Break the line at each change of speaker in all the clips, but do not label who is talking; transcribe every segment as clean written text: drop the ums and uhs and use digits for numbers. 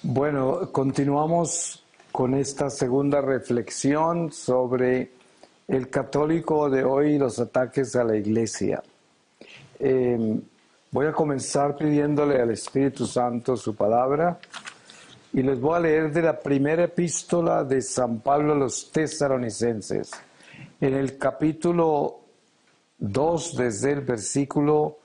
Bueno, continuamos con esta segunda reflexión sobre el católico de hoy y los ataques a la iglesia. Voy a comenzar pidiéndole al Espíritu Santo su palabra y les voy a leer de la primera epístola de San Pablo a los Tesalonicenses, en el capítulo 2, desde el versículo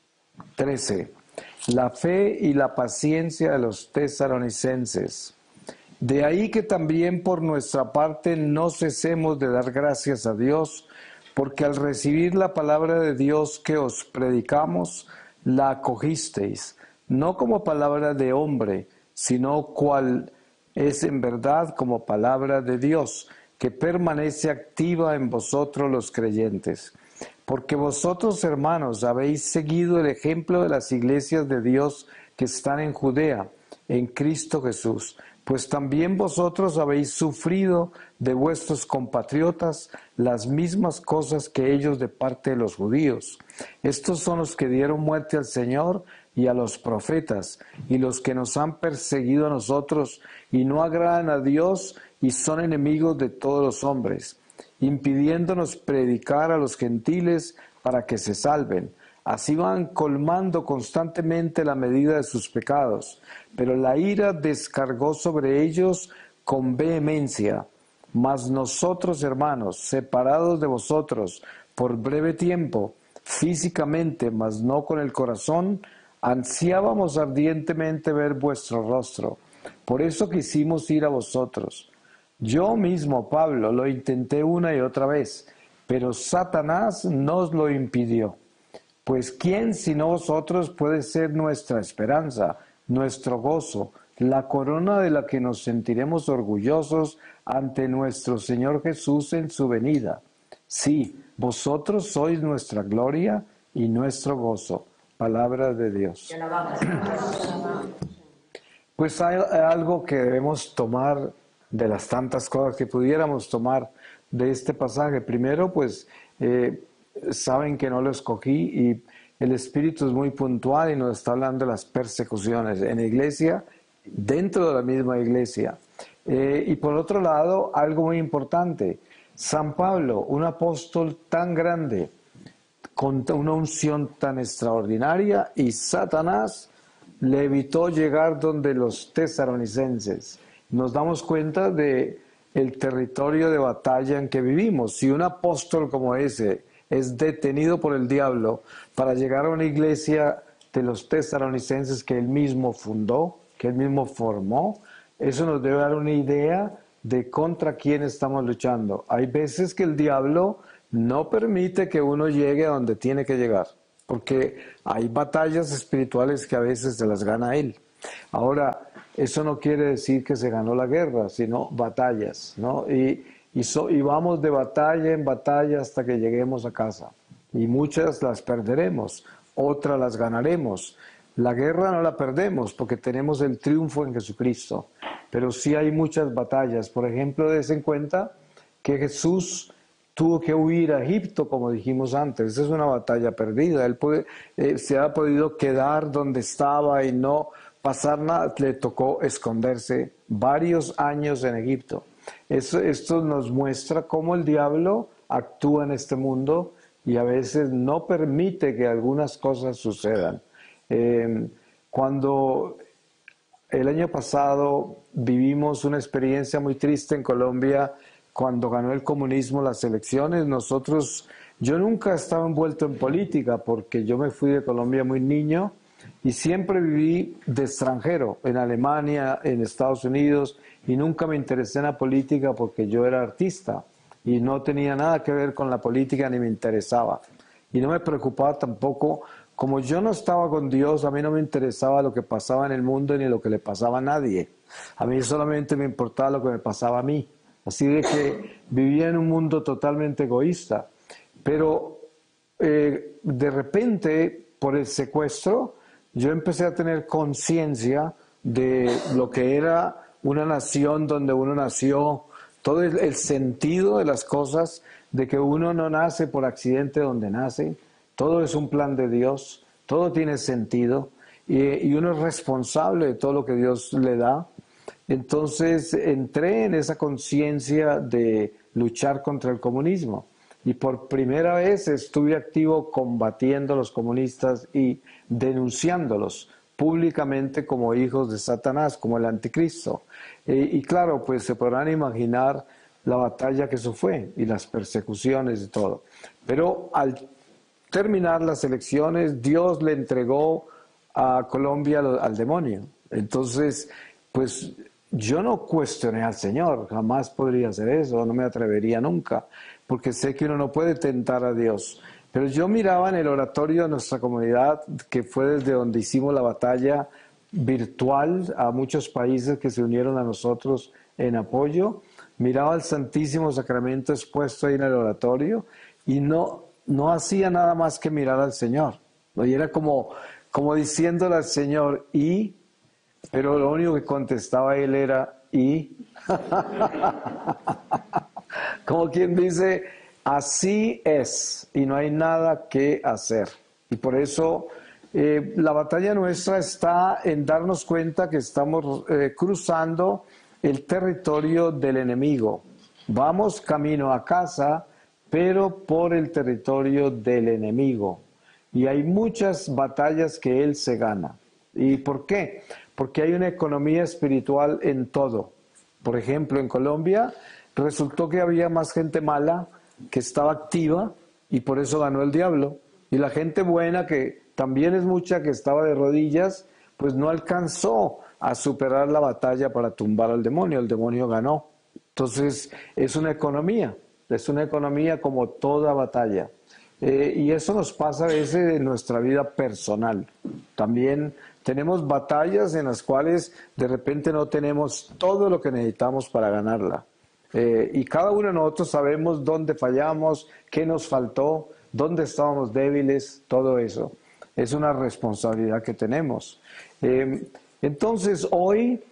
13. La fe y la paciencia de los tesalonicenses. De ahí que también por nuestra parte no cesemos de dar gracias a Dios, porque al recibir la palabra de Dios que os predicamos, la acogisteis, no como palabra de hombre, sino cual es en verdad como palabra de Dios, que permanece activa en vosotros los creyentes. Porque vosotros, hermanos, habéis seguido el ejemplo de las iglesias de Dios que están en Judea, en Cristo Jesús, pues también vosotros habéis sufrido de vuestros compatriotas las mismas cosas que ellos de parte de los judíos. Estos son los que dieron muerte al Señor y a los profetas, y los que nos han perseguido a nosotros, y no agradan a Dios, y son enemigos de todos los hombres, impidiéndonos predicar a los gentiles para que se salven. Así van colmando constantemente la medida de sus pecados, pero la ira descargó sobre ellos con vehemencia. Mas nosotros, hermanos, separados de vosotros por breve tiempo, físicamente, mas no con el corazón, ansiábamos ardientemente ver vuestro rostro. Por eso quisimos ir a vosotros. Yo mismo, Pablo, lo intenté una y otra vez, pero Satanás nos lo impidió. Pues ¿quién sino vosotros puede ser nuestra esperanza, nuestro gozo, la corona de la que nos sentiremos orgullosos ante nuestro Señor Jesús en su venida? Sí, vosotros sois nuestra gloria y nuestro gozo. Palabra de Dios. Pues hay algo que debemos tomar de las tantas cosas que pudiéramos tomar de este pasaje. Primero, pues saben que no lo escogí y el Espíritu es muy puntual y nos está hablando de las persecuciones en la iglesia, dentro de la misma iglesia. Y por otro lado, algo muy importante, San Pablo, un apóstol tan grande, con una unción tan extraordinaria, y Satanás le evitó llegar donde los tesalonicenses. Nos damos cuenta de el territorio de batalla en que vivimos. Si un apóstol como ese es detenido por el diablo para llegar a una iglesia de los tesalonicenses que él mismo fundó, que él mismo formó, eso nos debe dar una idea de contra quién estamos luchando. Hay veces que el diablo no permite que uno llegue a donde tiene que llegar, porque hay batallas espirituales que a veces se las gana él. Ahora, eso no quiere decir que se ganó la guerra, sino batallas, ¿no? Y vamos de batalla en batalla hasta que lleguemos a casa. Y muchas las perderemos, otras las ganaremos. La guerra no la perdemos porque tenemos el triunfo en Jesucristo. Pero sí hay muchas batallas. Por ejemplo, des en cuenta que Jesús tuvo que huir a Egipto, como dijimos antes. Esa es una batalla perdida. Él se ha podido quedar donde estaba y no pasar nada. Le tocó esconderse varios años en Egipto. Esto nos muestra cómo el diablo actúa en este mundo y a veces no permite que algunas cosas sucedan. Cuando el año pasado vivimos una experiencia muy triste en Colombia, cuando ganó el comunismo las elecciones, yo nunca estaba envuelto en política porque yo me fui de Colombia muy niño y siempre viví de extranjero, en Alemania, en Estados Unidos, y nunca me interesé en la política porque yo era artista y no tenía nada que ver con la política ni me interesaba. Y no me preocupaba tampoco, como yo no estaba con Dios, a mí no me interesaba lo que pasaba en el mundo ni lo que le pasaba a nadie. A mí solamente me importaba lo que me pasaba a mí. Así de que vivía en un mundo totalmente egoísta. Pero de repente, por el secuestro, yo empecé a tener conciencia de lo que era una nación donde uno nació, todo el sentido de las cosas, de que uno no nace por accidente donde nace, todo es un plan de Dios, todo tiene sentido y uno es responsable de todo lo que Dios le da entonces entré en esa conciencia de luchar contra el comunismo. Y por primera vez estuve activo combatiendo a los comunistas y denunciándolos públicamente como hijos de Satanás, como el anticristo. Y claro, pues se podrán imaginar la batalla que eso fue y las persecuciones y todo. Pero al terminar las elecciones, Dios le entregó a Colombia al demonio. Entonces, pues yo no cuestioné al Señor, jamás podría hacer eso, no me atrevería nunca, porque sé que uno no puede tentar a Dios. Pero yo miraba en el oratorio de nuestra comunidad, que fue desde donde hicimos la batalla virtual a muchos países que se unieron a nosotros en apoyo, miraba el Santísimo Sacramento expuesto ahí en el oratorio y no hacía nada más que mirar al Señor. Y era como diciéndole al Señor, pero lo único que contestaba él era, como quien dice, así es, y no hay nada que hacer. Y por eso la batalla nuestra está en darnos cuenta que estamos cruzando el territorio del enemigo. Vamos camino a casa, pero por el territorio del enemigo. Y hay muchas batallas que él se gana. ¿Y por qué? Porque hay una economía espiritual en todo. Por ejemplo, en Colombia resultó que había más gente mala que estaba activa y por eso ganó el diablo. Y la gente buena, que también es mucha, que estaba de rodillas, pues no alcanzó a superar la batalla para tumbar al demonio. El demonio ganó. Entonces es una economía como toda batalla. Y eso nos pasa a veces en nuestra vida personal. También tenemos batallas en las cuales de repente no tenemos todo lo que necesitamos para ganarla. Y cada uno de nosotros sabemos dónde fallamos, qué nos faltó, dónde estábamos débiles, todo eso. Es una responsabilidad que tenemos. Entonces hoy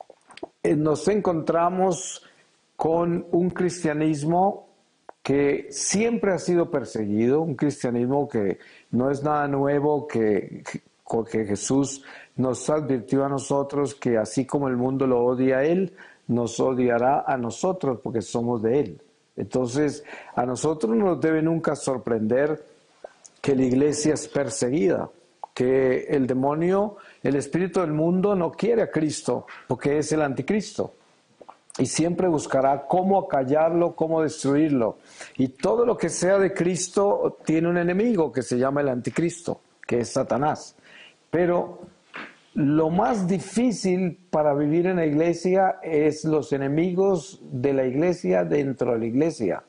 nos encontramos con un cristianismo que siempre ha sido perseguido, un cristianismo que no es nada nuevo, que Jesús nos advirtió a nosotros que así como el mundo lo odia a Él, nos odiará a nosotros porque somos de Él. Entonces, a nosotros no nos debe nunca sorprender que la iglesia es perseguida, que el demonio, el espíritu del mundo no quiere a Cristo porque es el anticristo. Y siempre buscará cómo acallarlo, cómo destruirlo. Y todo lo que sea de Cristo tiene un enemigo que se llama el anticristo, que es Satanás. Pero lo más difícil para vivir en la iglesia es los enemigos de la iglesia dentro de la iglesia.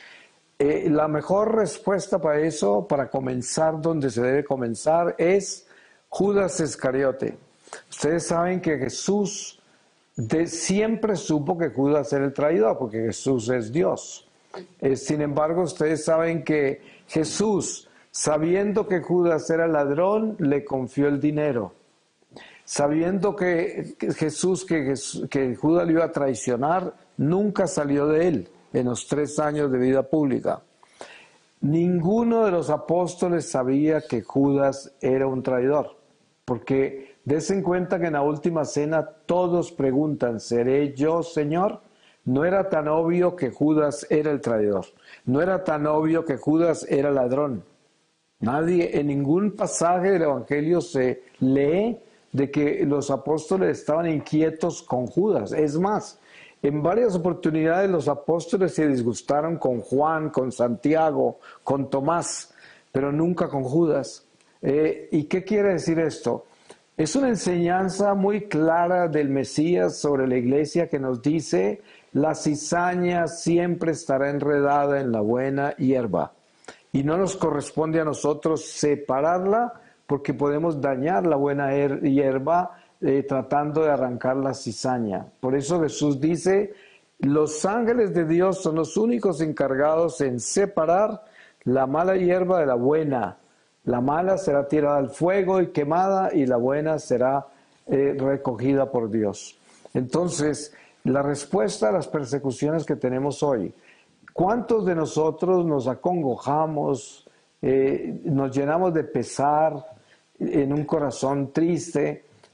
La mejor respuesta para eso, para comenzar donde se debe comenzar, es Judas Iscariote. Ustedes saben que Jesús siempre supo que Judas era el traidor, porque Jesús es Dios. Sin embargo, ustedes saben que Jesús, sabiendo que Judas era ladrón, le confió el dinero. Sabiendo que Judas le iba a traicionar, nunca salió de él en los 3 años de vida pública. Ninguno de los apóstoles sabía que Judas era un traidor, porque dense en cuenta que en la última cena todos preguntan, ¿seré yo, Señor? No era tan obvio que Judas era el traidor, no era tan obvio que Judas era ladrón. Nadie, en ningún pasaje del Evangelio se lee de que los apóstoles estaban inquietos con Judas. Es más, en varias oportunidades los apóstoles se disgustaron con Juan, con Santiago, con Tomás, pero nunca con Judas. ¿Y qué quiere decir esto? Es una enseñanza muy clara del Mesías sobre la iglesia que nos dice: la cizaña siempre estará enredada en la buena hierba. Y no nos corresponde a nosotros separarla, porque podemos dañar la buena hierba tratando de arrancar la cizaña. Por eso Jesús dice: los ángeles de Dios son los únicos encargados en separar la mala hierba de la buena. La mala será tirada al fuego y quemada, y la buena será recogida por Dios. Entonces, la respuesta a las persecuciones que tenemos hoy: ¿cuántos de nosotros nos acongojamos, nos llenamos de pesar, en un corazón triste,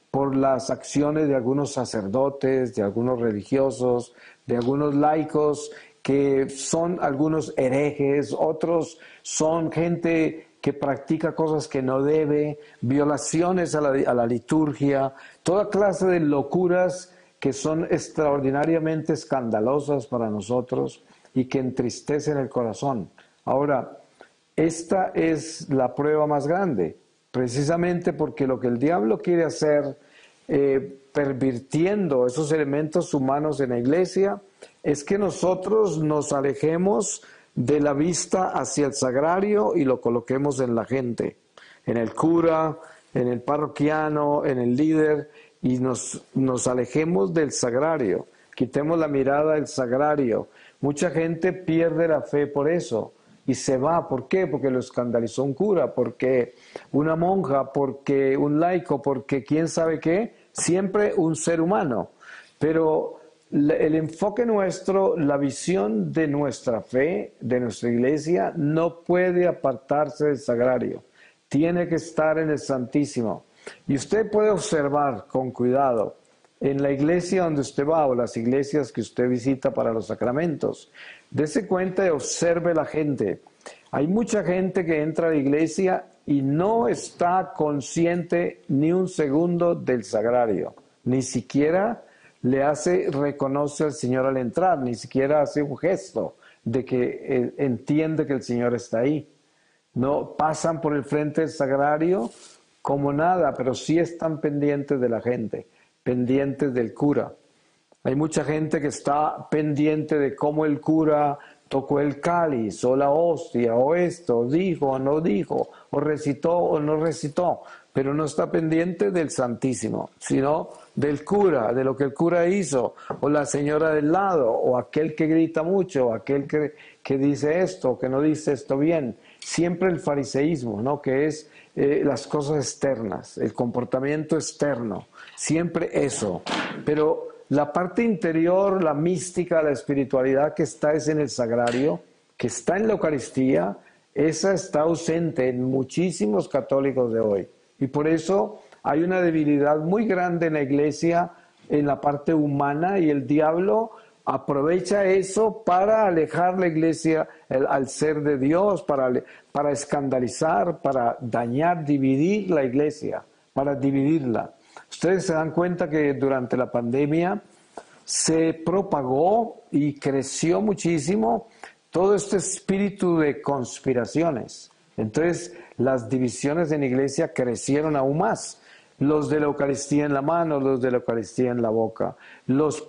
por las acciones de algunos sacerdotes, de algunos religiosos, de algunos laicos, que son algunos herejes, otros son gente que practica cosas que no debe, violaciones a la liturgia, toda clase de locuras que son extraordinariamente escandalosas para nosotros y que entristecen el corazón. Ahora, esta es la prueba más grande, precisamente porque lo que el diablo quiere hacer, pervirtiendo esos elementos humanos en la iglesia, es que nosotros nos alejemos de la vista hacia el sagrario y lo coloquemos en la gente, en el cura, en el parroquiano, en el líder, y nos alejemos del sagrario, quitemos la mirada del sagrario. Mucha gente pierde la fe por eso y se va. ¿Por qué? Porque lo escandalizó un cura, porque una monja, porque un laico, porque quién sabe qué, siempre un ser humano. Pero el enfoque nuestro, la visión de nuestra fe, de nuestra iglesia, no puede apartarse del sagrario. Tiene que estar en el Santísimo. Y usted puede observar con cuidado en la iglesia donde usted va o las iglesias que usted visita para los sacramentos. Dese cuenta y observe la gente. Hay mucha gente que entra a la iglesia y no está consciente ni un segundo del sagrario. Ni siquiera reconoce al Señor al entrar, ni siquiera hace un gesto de que entiende que el Señor está ahí. No pasan por el frente del sagrario como nada, pero sí están pendientes de la gente, pendientes del cura. Hay mucha gente que está pendiente de cómo el cura tocó el cáliz, o la hostia, o esto, dijo o no dijo, o recitó o no recitó, pero no está pendiente del Santísimo, sino del cura, de lo que el cura hizo, o la señora del lado, o aquel que grita mucho, o aquel que dice esto, que no dice esto bien. Siempre el fariseísmo, ¿no? Que es las cosas externas, el comportamiento externo, siempre eso. Pero la parte interior, la mística, la espiritualidad que está es en el sagrario, que está en la Eucaristía, esa está ausente en muchísimos católicos de hoy. Y por eso hay una debilidad muy grande en la iglesia, en la parte humana, y el diablo aprovecha eso para alejar la iglesia al ser de Dios, para escandalizar, para dañar, dividir la iglesia, para dividirla. Ustedes se dan cuenta que durante la pandemia se propagó y creció muchísimo todo este espíritu de conspiraciones. Entonces las divisiones en la iglesia crecieron aún más. Los de la Eucaristía en la mano, los de la Eucaristía en la boca, los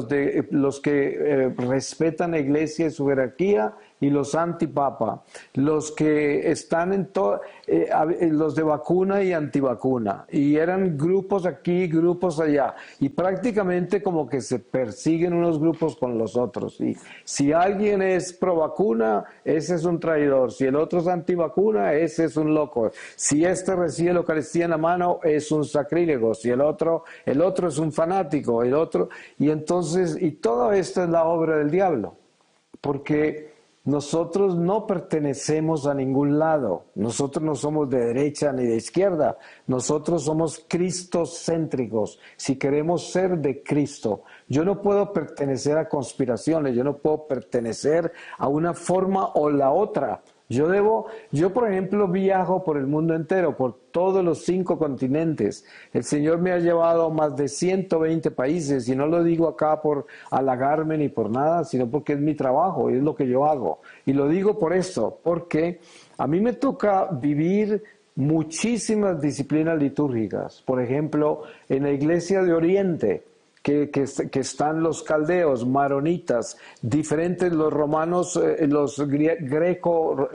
que respetan la iglesia y su jerarquía, y los antipapa, los que están los de vacuna y antivacuna, y eran grupos aquí, grupos allá, y prácticamente como que se persiguen unos grupos con los otros. Y si alguien es pro vacuna, ese es un traidor; si el otro es antivacuna, ese es un loco; si este recibe la Eucaristía en la mano, es un sacrílego; si el otro es un fanático, y todo esto es la obra del diablo, porque nosotros no pertenecemos a ningún lado, nosotros no somos de derecha ni de izquierda, nosotros somos cristocéntricos, si queremos ser de Cristo. Yo no puedo pertenecer a conspiraciones, yo no puedo pertenecer a una forma o la otra. Yo por ejemplo viajo por el mundo entero, por todos los 5 continentes. El Señor me ha llevado a más de 120 países, y no lo digo acá por halagarme ni por nada, sino porque es mi trabajo y es lo que yo hago. Y lo digo por esto, porque a mí me toca vivir muchísimas disciplinas litúrgicas. Por ejemplo, en la Iglesia de Oriente, que están los caldeos, maronitas, diferentes, los romanos, los greco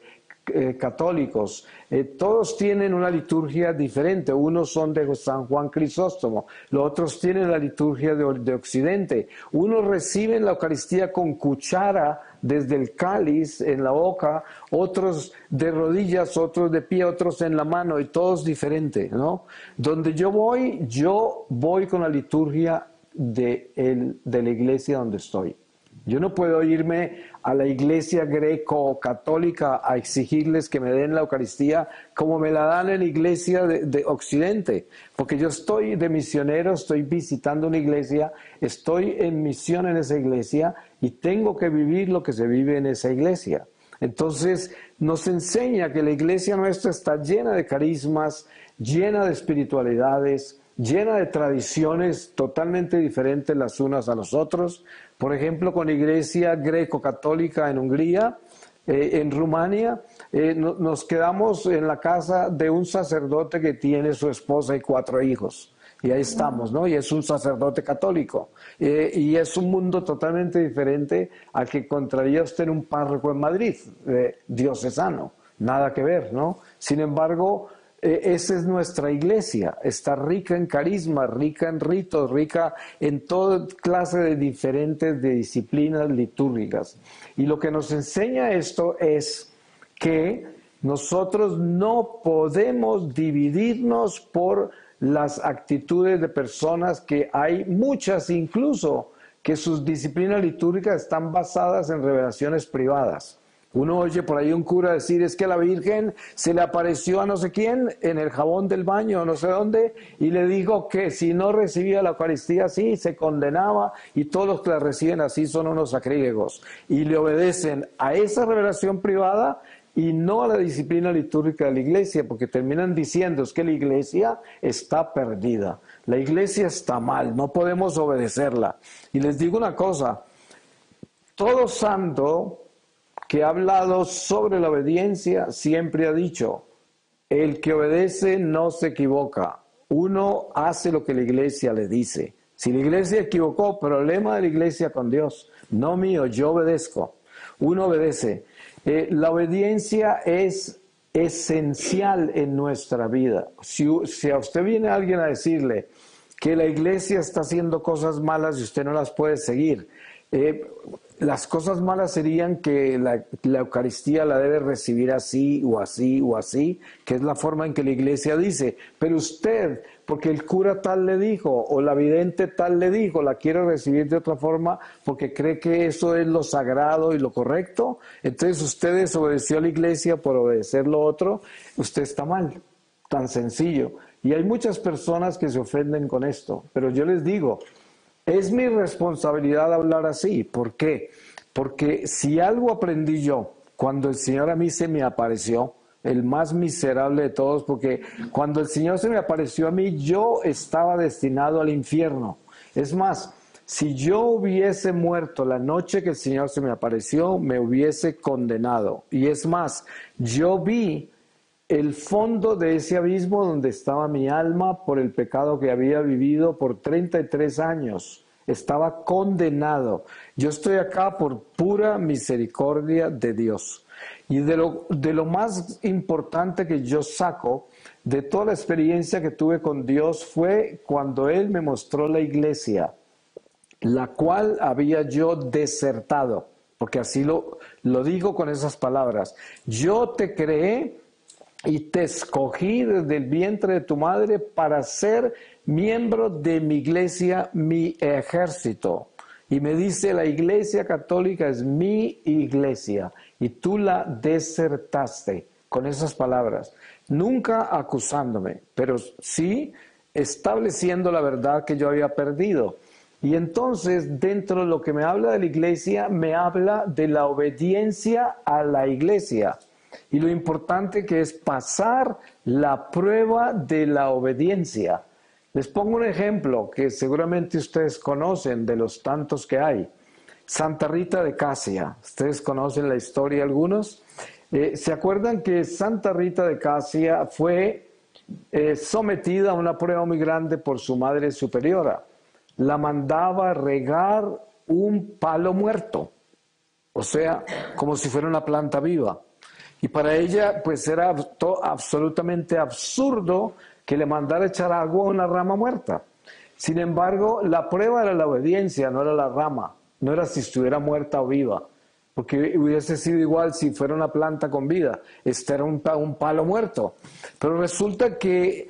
católicos, todos tienen una liturgia diferente. Unos son de San Juan Crisóstomo, los otros tienen la liturgia de Occidente. Unos reciben la Eucaristía con cuchara desde el cáliz en la boca, otros de rodillas, otros de pie, otros en la mano, y todos diferentes, ¿no? Donde yo voy con la liturgia de la iglesia donde estoy. Yo no puedo irme a la iglesia greco-católica a exigirles que me den la Eucaristía como me la dan en la iglesia de Occidente, porque yo estoy de misionero, estoy visitando una iglesia, estoy en misión en esa iglesia y tengo que vivir lo que se vive en esa iglesia. Entonces nos enseña que la iglesia nuestra está llena de carismas, llena de espiritualidades, llena de tradiciones totalmente diferentes las unas a los otros. Por ejemplo, con la iglesia greco-católica en Hungría, en Rumania, nos quedamos en la casa de un sacerdote que tiene su esposa y 4 hijos. Y ahí estamos, ¿no? Y es un sacerdote católico. Y es un mundo totalmente diferente al que encontraría usted en un párroco en Madrid, diocesano. Nada que ver, ¿no? Sin embargo, esa es nuestra iglesia. Está rica en carisma, rica en ritos, rica en toda clase de diferentes de disciplinas litúrgicas. Y lo que nos enseña esto es que nosotros no podemos dividirnos por las actitudes de personas que hay muchas incluso que sus disciplinas litúrgicas están basadas en revelaciones privadas. Uno oye por ahí un cura decir, es que la Virgen se le apareció a no sé quién en el jabón del baño, no sé dónde, y le dijo que si no recibía la Eucaristía así, se condenaba, y todos los que la reciben así son unos sacrílegos. Y le obedecen a esa revelación privada y no a la disciplina litúrgica de la iglesia, porque terminan diciendo es que la iglesia está perdida, la iglesia está mal, no podemos obedecerla. Y les digo una cosa, todo santo que ha hablado sobre la obediencia siempre ha dicho, el que obedece no se equivoca, uno hace lo que la iglesia le dice. Si la iglesia equivocó, problema de la iglesia con Dios, no mío, yo obedezco. Uno obedece. La obediencia es esencial en nuestra vida. Si a usted viene alguien a decirle que la iglesia está haciendo cosas malas y usted no las puede seguir, las cosas malas serían que la Eucaristía la debe recibir así o así o así, que es la forma en que la iglesia dice. Pero usted, porque el cura tal le dijo o la vidente tal le dijo, la quiere recibir de otra forma porque cree que eso es lo sagrado y lo correcto, entonces usted desobedeció a la iglesia por obedecer lo otro, usted está mal, tan sencillo. Y hay muchas personas que se ofenden con esto, pero yo les digo, es mi responsabilidad hablar así. ¿Por qué? Porque si algo aprendí yo cuando el Señor a mí se me apareció, el más miserable de todos, porque cuando el Señor se me apareció a mí, yo estaba destinado al infierno. Es más, si yo hubiese muerto la noche que el Señor se me apareció, me hubiese condenado. Y es más, yo vi el fondo de ese abismo donde estaba mi alma por el pecado que había vivido por 33 años. Estaba condenado. Yo estoy acá por pura misericordia de Dios. Y de lo más importante que yo saco de toda la experiencia que tuve con Dios fue cuando Él me mostró la iglesia, la cual había yo desertado. Porque así lo digo con esas palabras. Yo te creé y te escogí desde el vientre de tu madre para ser miembro de mi iglesia, mi ejército. Y me dice, la iglesia católica es mi iglesia y tú la desertaste con esas palabras. Nunca acusándome, pero sí estableciendo la verdad que yo había perdido. Y entonces, dentro de lo que me habla de la iglesia, me habla de la obediencia a la iglesia. Y lo importante que es pasar la prueba de la obediencia. Les pongo un ejemplo que seguramente ustedes conocen de los tantos que hay. Santa Rita de Casia. ¿Ustedes conocen la historia algunos? ¿Se acuerdan que Santa Rita de Casia fue sometida a una prueba muy grande por su madre superiora? La mandaba a regar un palo muerto, o sea, como si fuera una planta viva. Y para ella, pues era absolutamente absurdo que le mandara echar agua a una rama muerta. Sin embargo, la prueba era la obediencia, no era la rama, no era si estuviera muerta o viva, porque hubiese sido igual si fuera una planta con vida. Este era un palo muerto. Pero resulta que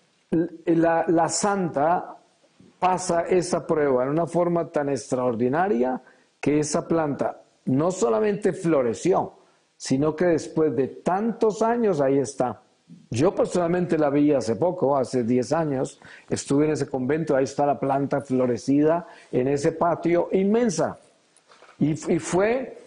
la santa pasa esa prueba en una forma tan extraordinaria que esa planta no solamente floreció, sino que después de tantos años ahí está. Yo personalmente la vi hace poco, hace 10 años, estuve en ese convento, ahí está la planta florecida en ese patio inmensa. Y fue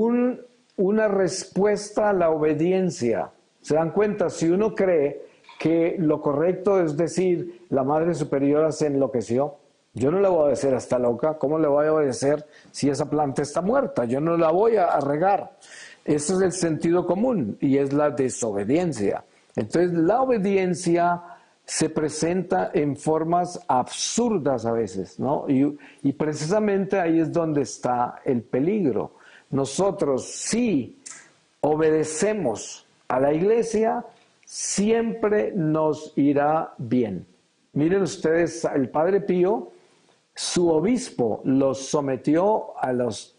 una respuesta a la obediencia. ¿Se dan cuenta? Si uno cree que lo correcto es decir, la Madre Superiora se enloqueció, yo no la voy a obedecer, está loca, ¿cómo le voy a obedecer si esa planta está muerta? Yo no la voy a regar. Ese es el sentido común y es la desobediencia. Entonces la obediencia se presenta en formas absurdas a veces, ¿no? Y precisamente ahí es donde está el peligro. Nosotros, si obedecemos a la iglesia, siempre nos irá bien. Miren ustedes, el Padre Pío, su obispo los sometió a los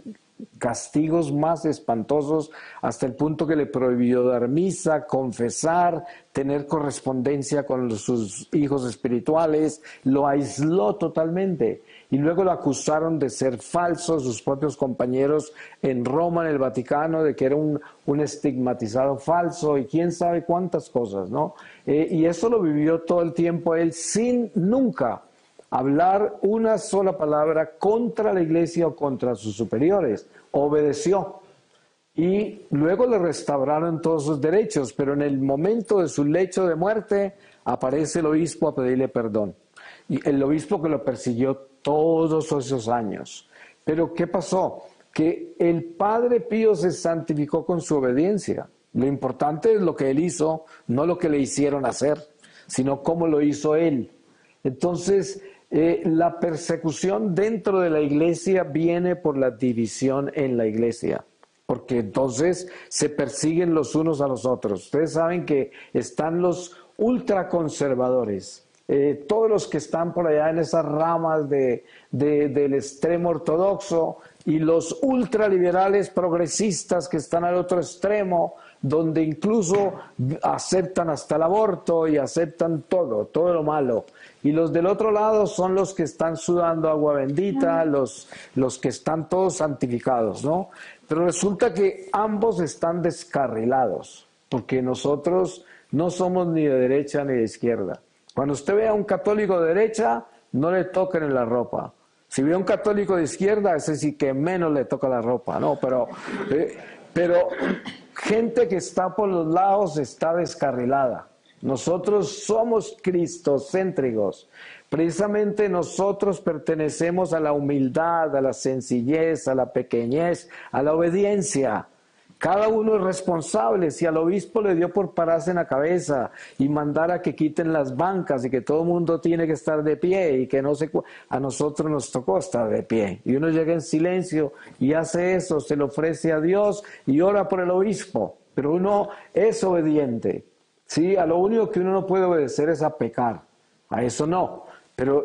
castigos más espantosos hasta el punto que le prohibió dar misa, confesar, tener correspondencia con sus hijos espirituales, lo aisló totalmente y luego lo acusaron de ser falso sus propios compañeros en Roma, en el Vaticano, de que era un estigmatizado falso y quién sabe cuántas cosas, ¿no? Y eso lo vivió todo el tiempo él sin nunca hablar una sola palabra contra la iglesia o contra sus superiores. Obedeció. Y luego le restauraron todos sus derechos, pero en el momento de su lecho de muerte aparece el obispo a pedirle perdón. Y el obispo que lo persiguió todos esos años. Pero ¿qué pasó? Que el Padre Pío se santificó con su obediencia. Lo importante es lo que él hizo, no lo que le hicieron hacer, sino cómo lo hizo él. Entonces, la persecución dentro de la iglesia viene por la división en la iglesia, porque entonces se persiguen los unos a los otros. Ustedes saben que están los ultraconservadores, todos los que están por allá en esas ramas del extremo ortodoxo y los ultraliberales progresistas que están al otro extremo, donde incluso aceptan hasta el aborto y aceptan todo lo malo. Y los del otro lado son los que están sudando agua bendita, los que están todos santificados, ¿no? Pero resulta que ambos están descarrilados, porque nosotros no somos ni de derecha ni de izquierda. Cuando usted ve a un católico de derecha, no le toquen en la ropa. Si ve a un católico de izquierda, ese sí que menos le toca la ropa, ¿no? Pero gente que está por los lados está descarrilada. Nosotros somos cristocéntricos. Precisamente nosotros pertenecemos a la humildad, a la sencillez, a la pequeñez, a la obediencia. Cada uno es responsable. Si al obispo le dio por pararse en la cabeza y mandar a que quiten las bancas y que todo el mundo tiene que estar de pie y que no sé, a nosotros nos tocó estar de pie. Y uno llega en silencio y hace eso, se lo ofrece a Dios y ora por el obispo. Pero uno es obediente. Sí, a lo único que uno no puede obedecer es a pecar. A eso no. Pero